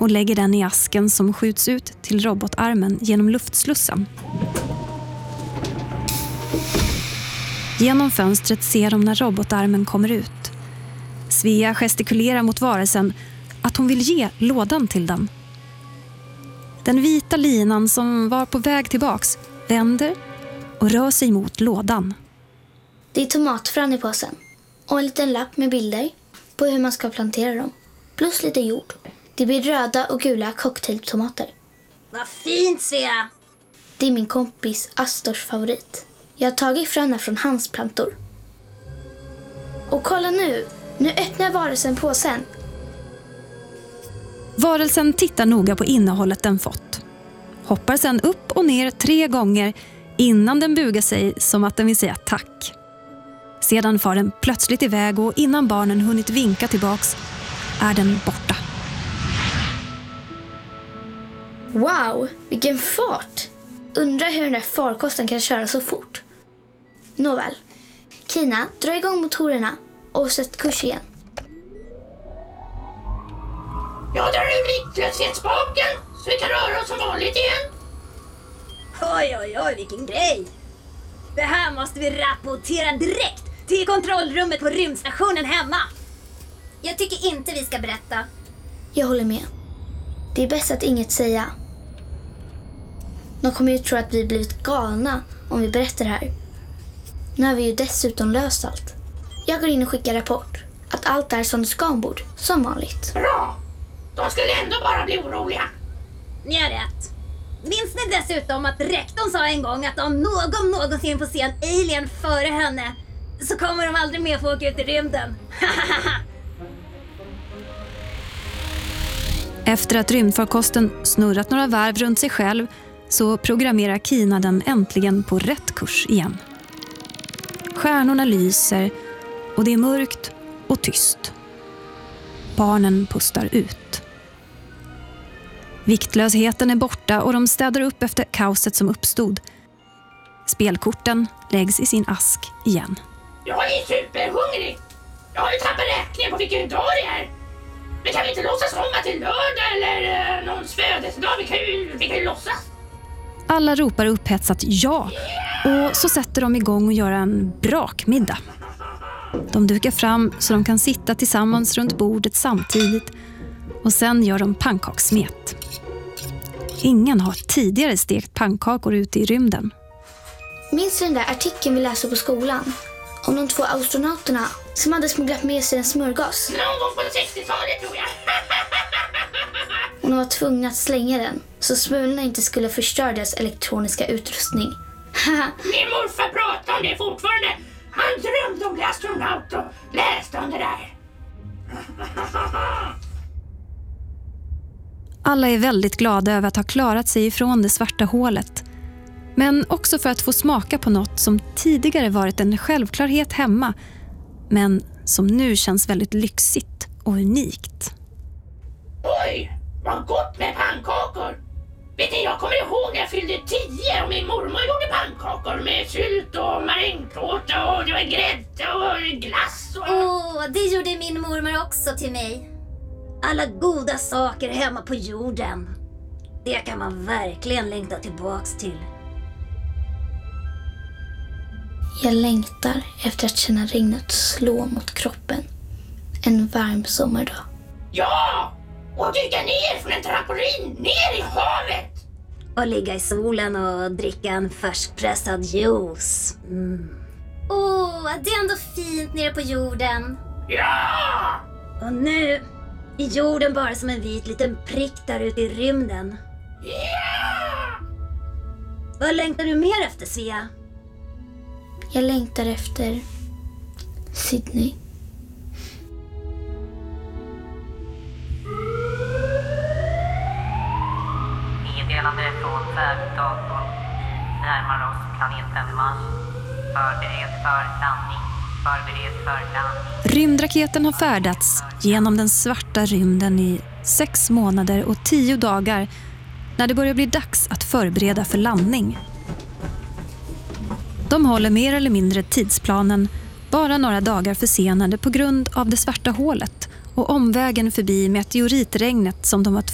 och lägger den i asken som skjuts ut till robotarmen genom luftslussen. Genom fönstret ser de när robotarmen kommer ut. Svea gestikulerar mot varelsen att hon vill ge lådan till den. Den vita linan som var på väg tillbaks vänder och rör sig mot lådan. Det är tomatfrön i påsen och en liten lapp med bilder på hur man ska plantera dem. Plus lite jord. Det blir röda och gula cocktailtomater. Vad fint, Svea! Det är min kompis Astors favorit. Jag har tagit fröna från hans plantor. Och kolla nu! Nu öppnar varelsen påsen. Varelsen tittar noga på innehållet den fått. Hoppar sedan upp och ner 3 gånger innan den bugar sig som att den vill säga tack. Sedan far den plötsligt iväg och innan barnen hunnit vinka tillbaks är den borta. Wow, vilken fart! Undrar hur den där farkosten kan köra så fort. Nåväl. Kina, dra igång motorerna och sätt kurs igen. Jag drar ur riktlöshetsspaken så vi kan röra oss som vanligt igen. Oj, vilken grej! Det här måste vi rapportera direkt till kontrollrummet på rymdstationen hemma. Jag tycker inte vi ska berätta. Jag håller med. Det är bäst att inget säga. De kommer ju tro att vi blivit galna om vi berättar det här. Nu har vi ju dessutom löst allt. Jag går in och skickar rapport. Att allt är som det ska ombord, som vanligt. Bra! De skulle ändå bara bli oroliga. Ni har rätt. Minns ni dessutom att rektorn sa en gång att om någon någonsin får se en alien före henne så kommer de aldrig mer få åka ut i rymden. Efter att rymdfarkosten snurrat några varv runt sig själv så programmerar Kina den äntligen på rätt kurs igen. Stjärnorna lyser och det är mörkt och tyst. Barnen pustar ut. Viktlösheten är borta och de städar upp efter kaoset som uppstod. Spelkorten läggs i sin ask igen. Jag är superhungrig. Jag har ju tappat räkningen på vilken dag det är. Men kan vi inte låtsas om att det är lördag eller någons födelsedag? Vi kan ju låtsas. Alla ropar upphetsat ja och så sätter de igång och gör en brakmiddag. De dukar fram så de kan sitta tillsammans runt bordet samtidigt och sen gör de pannkakssmet. Ingen har tidigare stekt pannkakor ute i rymden. Minns du den där artikeln vi läste på skolan? Om de 2 astronauterna som hade smugglat med sig en smörgås. Någon gång på 60-talet tror jag. Och de var tvungna att slänga den så smulorna inte skulle förstöra deras elektroniska utrustning. Min morfar pratar om det fortfarande. Han drömde om att bli astronaut och läste om det där. Alla är väldigt glada över att ha klarat sig ifrån det svarta hålet. Men också för att få smaka på något som tidigare varit en självklarhet hemma. Men som nu känns väldigt lyxigt och unikt. Oj, vad gott med pannkakor. Vet ni, jag kommer ihåg när jag fyllde 10 och min mormor gjorde pannkakor med sylt och marängtårta och det var grädde och glass. Det gjorde min mormor också till mig. Alla goda saker hemma på jorden. Det kan man verkligen längta tillbaks till. Jag längtar efter att känna regnet slå mot kroppen. En varm sommardag. Ja! Och dyka ner från en trampolin ner i havet. Och ligga i solen och dricka en färskpressad juice. Det är ändå fint nere på jorden. Ja! Och nu är jorden bara som en vit liten prick där ute i rymden. Ja! Vad längtar du mer efter, Svea? Jag längtar efter Sydney. Meddelande från färddatorn. Närmar oss planeten Mars. Förbered för landning. Förbered för landning. Rymdraketen har färdats genom den svarta rymden i 6 månader och 10 dagar när det börjar bli dags att förbereda för landning. De håller mer eller mindre tidsplanen, bara några dagar försenade på grund av det svarta hålet och omvägen förbi meteoritregnet som de var